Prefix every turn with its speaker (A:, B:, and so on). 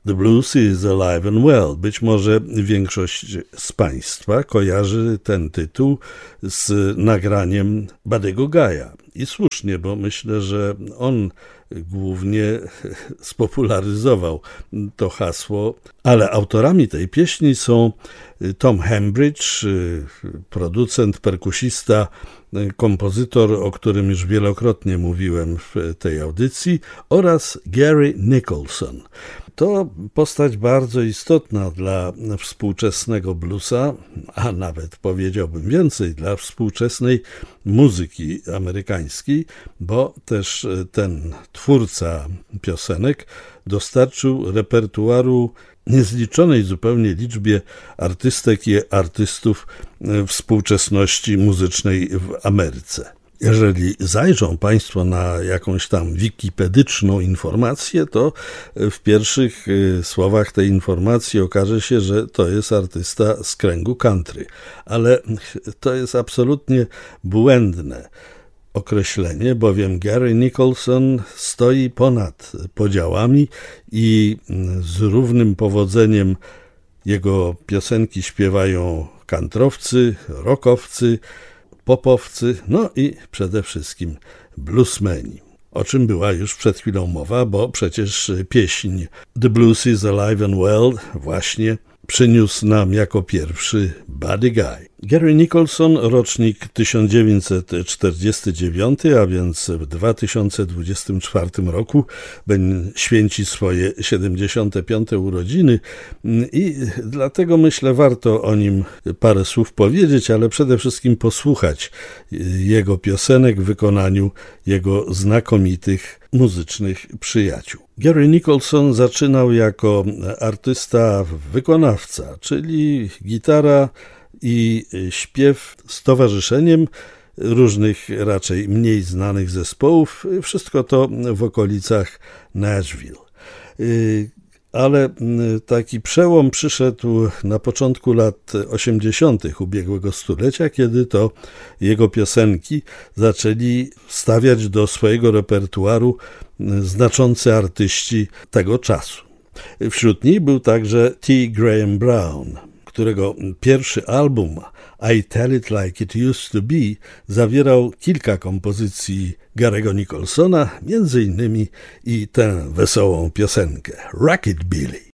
A: The Blues is Alive and Well. Być może większość z Państwa kojarzy ten tytuł z nagraniem Buddy'ego Guy'a. I słusznie, bo myślę, że on głównie spopularyzował to hasło, ale autorami tej pieśni są Tom Hambridge, producent, perkusista, kompozytor, o którym już wielokrotnie mówiłem w tej audycji, oraz Gary Nicholson. To postać bardzo istotna dla współczesnego bluesa, a nawet powiedziałbym więcej, dla współczesnej muzyki amerykańskiej, bo też ten twórca piosenek dostarczył repertuaru niezliczonej zupełnie liczbie artystek i artystów współczesności muzycznej w Ameryce. Jeżeli zajrzą Państwo na jakąś tam wikipedyczną informację, to w pierwszych słowach tej informacji okaże się, że to jest artysta z kręgu country. Ale to jest absolutnie błędne określenie, bowiem Gary Nicholson stoi ponad podziałami i z równym powodzeniem jego piosenki śpiewają kantrowcy, rockowcy, popowcy, no i przede wszystkim bluesmeni. O czym była już przed chwilą mowa, bo przecież pieśń The Blues is Alive and Well właśnie przyniósł nam jako pierwszy Buddy Guy. Gary Nicholson, rocznik 1949, a więc w 2024 roku święci swoje 75. urodziny i dlatego myślę warto o nim parę słów powiedzieć, ale przede wszystkim posłuchać jego piosenek w wykonaniu jego znakomitych muzycznych przyjaciół. Gary Nicholson zaczynał jako artysta wykonawca, czyli gitara i śpiew z towarzyszeniem różnych raczej mniej znanych zespołów. Wszystko to w okolicach Nashville. Ale taki przełom przyszedł na początku lat 80. ubiegłego stulecia, kiedy to jego piosenki zaczęli stawiać do swojego repertuaru znaczący artyści tego czasu. Wśród nich był także T. Graham Brown, którego pierwszy album I Tell It Like It Used to Be zawierał kilka kompozycji Gary'ego Nicholsona, między innymi i tę wesołą piosenkę Rocket Billy.